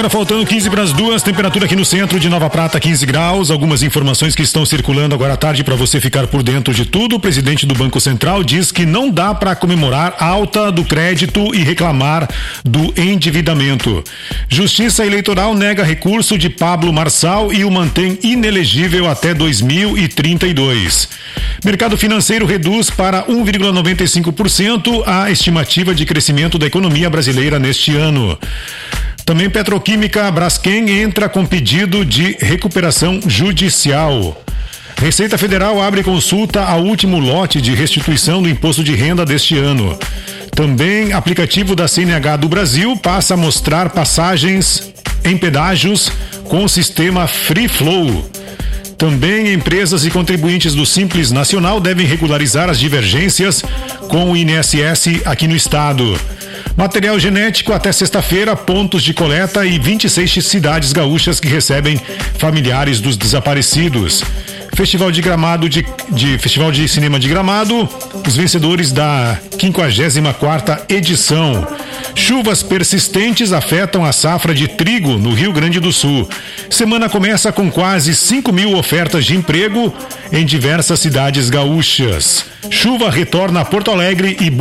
Agora faltando 15 para as 2, temperatura aqui no centro de Nova Prata 15 graus. Algumas informações que estão circulando agora à tarde para você ficar por dentro de tudo. O presidente do Banco Central diz que não dá para comemorar alta do crédito e reclamar do endividamento. Justiça Eleitoral nega recurso de Pablo Marçal e o mantém inelegível até 2032. Mercado financeiro reduz para 1,95% a estimativa de crescimento da economia brasileira neste ano. Também Petroquímica Braskem entra com pedido de recuperação judicial. Receita Federal abre consulta ao último lote de restituição do imposto de renda deste ano. Também aplicativo da CNH do Brasil passa a mostrar passagens em pedágios com o sistema Free Flow. Também empresas e contribuintes do Simples Nacional devem regularizar as divergências com o INSS aqui no estado. Material genético até sexta-feira, pontos de coleta e 26 cidades gaúchas que recebem familiares dos desaparecidos. Festival Festival de Cinema de Gramado, os vencedores da 54ª edição. Chuvas persistentes afetam a safra de trigo no Rio Grande do Sul. Semana começa com quase 5.000 ofertas de emprego em diversas cidades gaúchas. Chuva retorna a Porto Alegre e